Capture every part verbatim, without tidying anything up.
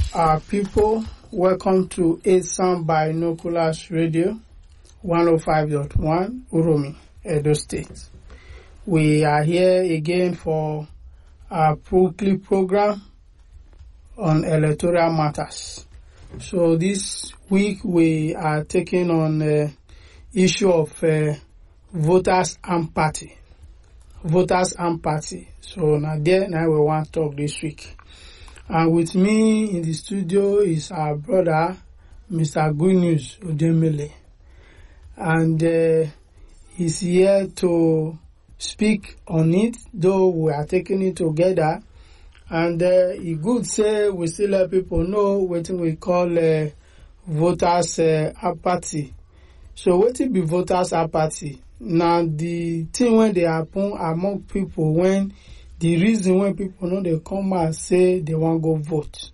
Our people, welcome to eight Sound Binoculars Radio, one oh five point one, Uromi, Edo State. We are here again for our weekly program on electoral matters. So this week we are taking on the issue of uh, voters and party. Voters and party. So now there, now we want to talk this week. And with me in the studio is our brother, Mister Good News Odemele. And uh, he's here to speak on it, though we are taking it together. And uh, he good say we still let people know what we call uh, voters uh, apathy. So what it be voters apathy? Now the thing when they happen among people when the reason when people know they come and say they want to go vote.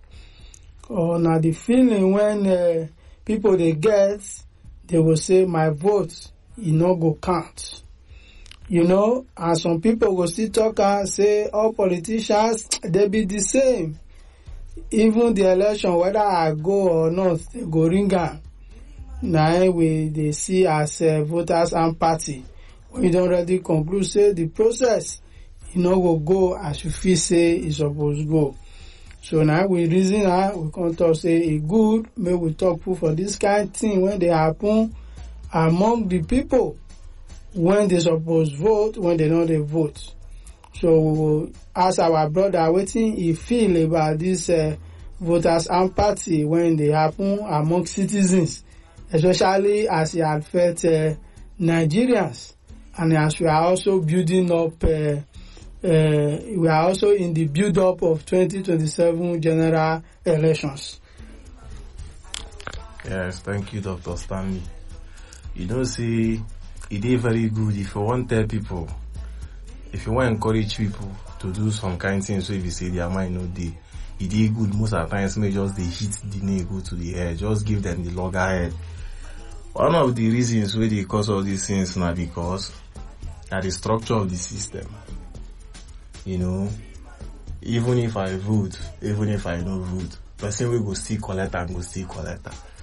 Or now the feeling when uh, people they get, they will say my vote, you know, go count. You know, and some people will still talk and say all politicians, they be the same. Even the election, whether I go or not, they go ring on. Now we they see as uh, voters and party. When you don't already conclude, say the process, you know, will go as you feel say it's supposed to go. So now we reason now, we can talk say it good, maybe we talk for this kind of thing when they happen among the people. When they suppose vote, when they know they vote. So we will ask our brother what he feel about this uh, voters and party when they happen among citizens, especially as it affects uh, Nigerians, and as we are also building up, uh, uh, we are also in the build-up of twenty twenty-seven general elections. Yes, thank you, Doctor Stanley. You don't see. It is very good if you want to tell people, if you want to encourage people to do some kind of things, so if you say their mind no day, it is good most of the times, may just they hit the nail to the head, just give them the loggerhead. One of the reasons why they cause all these things now because at the structure of the system. You know, even if I vote, even if I don't vote, person will go still collect and go still collect.